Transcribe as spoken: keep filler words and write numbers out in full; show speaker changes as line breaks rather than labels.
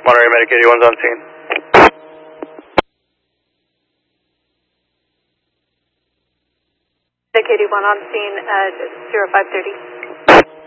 Monterey Medic eighty-one's on scene.
Medic eighty-one on scene at zero five thirty.